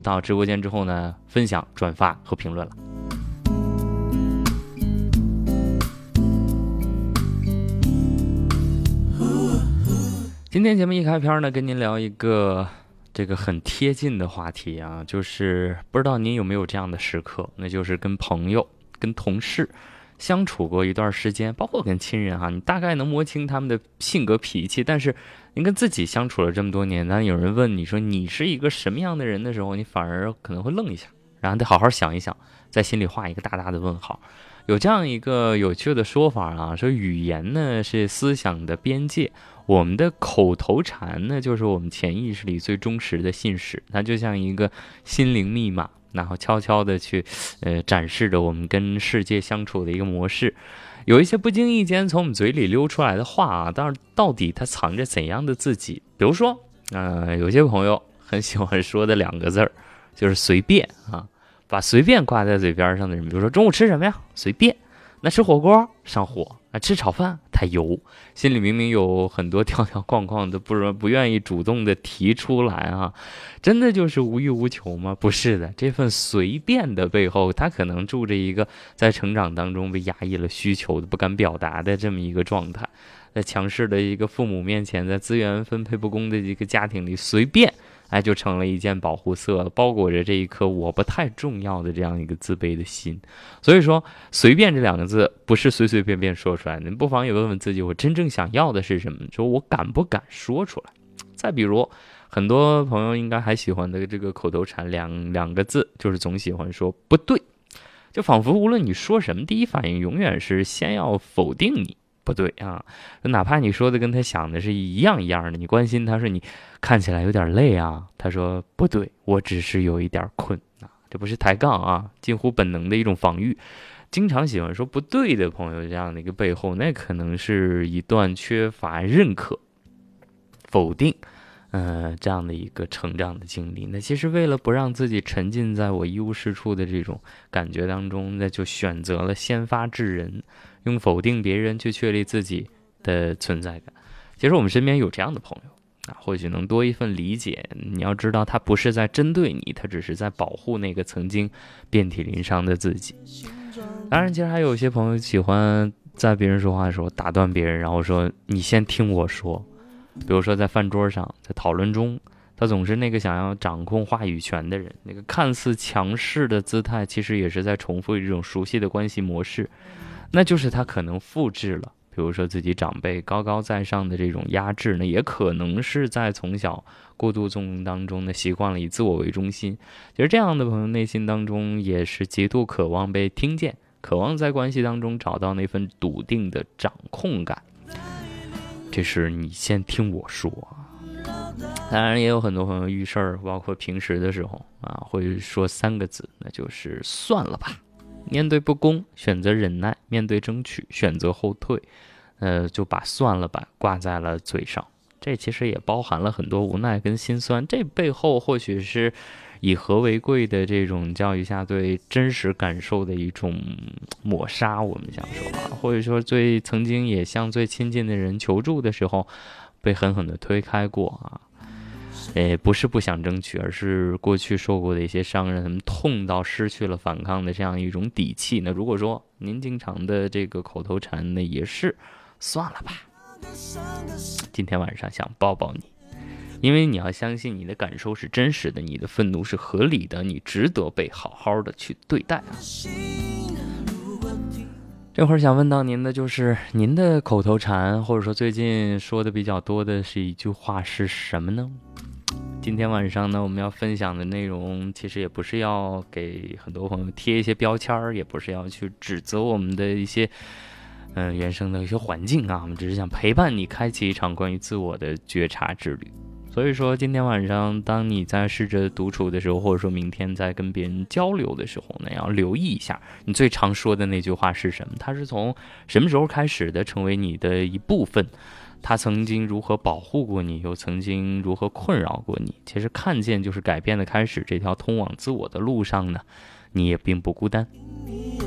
到直播间之后呢，分享、转发和评论了。今天节目一开篇呢，跟您聊一个这个很贴近的话题啊，就是不知道您有没有这样的时刻，那就是跟朋友、跟同事相处过一段时间，包括跟亲人你大概能摸清他们的性格脾气，但是您跟自己相处了这么多年，当有人问你说你是一个什么样的人的时候，你反而可能会愣一下，然后得好好想一想，在心里画一个大大的问号。有这样一个有趣的说法啊，说语言呢是思想的边界，我们的口头禅呢就是我们潜意识里最忠实的信使，它就像一个心灵密码，然后悄悄的去展示着我们跟世界相处的一个模式。有一些不经意间从我们嘴里溜出来的话啊，但是到底它藏着怎样的自己？比如说有些朋友很喜欢说的2个字儿，就是随便啊。把随便挂在嘴边上的人，比如说中午吃什么呀？随便。那吃火锅上火，吃炒饭太油，心里明明有很多条条框框的，不愿意主动的提出来啊，真的就是无欲无求吗？不是的，这份随便的背后，它可能住着一个在成长当中被压抑了需求的、不敢表达的这么一个状态，在强势的一个父母面前，在资源分配不公的一个家庭里，随便就成了一件保护色，包裹着这一颗我不太重要的这样一个自卑的心。所以说随便这2个字不是随随便便说出来的，你不妨也问问自己，我真正想要的是什么，说我敢不敢说出来。再比如很多朋友应该还喜欢的这个口头禅两个字，就是总喜欢说不对，就仿佛无论你说什么，第一反应永远是先要否定你不对啊，哪怕你说的跟他想的是一样的，你关心他说你看起来有点累啊，他说不对，我只是有一点困啊，这不是抬杠啊，近乎本能的一种防御。经常喜欢说不对的朋友，这样的一个背后，那可能是一段缺乏认可、否定这样的一个成长的经历。那其实为了不让自己沉浸在我一无是处的这种感觉当中，那就选择了先发制人，用否定别人去确立自己的存在感。其实我们身边有这样的朋友或许能多一份理解。你要知道，他不是在针对你，他只是在保护那个曾经遍体鳞伤的自己。当然，其实还有一些朋友喜欢在别人说话的时候打断别人，然后说你先听我说。比如说在饭桌上，在讨论中，他总是那个想要掌控话语权的人，那个看似强势的姿态，其实也是在重复这种熟悉的关系模式。那就是他可能复制了比如说自己长辈高高在上的这种压制呢，也可能是在从小过度纵容当中呢习惯了以自我为中心。其实这样的朋友内心当中也是极度渴望被听见，渴望在关系当中找到那份笃定的掌控感。这是你先听我说当然也有很多朋友遇事儿，包括平时的时候会说3个字，那就是算了吧。面对不公选择忍耐，面对争取选择后退，就把算了吧挂在了嘴上。这其实也包含了很多无奈跟心酸，这背后或许是以和为贵的这种教育下对真实感受的一种抹杀。我们想说或者说曾经也向最亲近的人求助的时候被狠狠的推开过不是不想争取，而是过去受过的一些伤让他们痛到失去了反抗的这样一种底气。那如果说您经常的这个口头禅呢也是算了吧，今天晚上想抱抱你，因为你要相信你的感受是真实的，你的愤怒是合理的，你值得被好好的去对待这会儿想问到您的就是您的口头禅，或者说最近说的比较多的是一句话是什么呢？今天晚上呢，我们要分享的内容其实也不是要给很多朋友贴一些标签，也不是要去指责我们的一些原生的一些环境我们只是想陪伴你开启一场关于自我的觉察之旅。所以说今天晚上当你在试着独处的时候，或者说明天在跟别人交流的时候呢，要留意一下你最常说的那句话是什么，它是从什么时候开始的成为你的一部分，它曾经如何保护过你，又曾经如何困扰过你。其实看见就是改变的开始，这条通往自我的路上呢，你也并不孤单。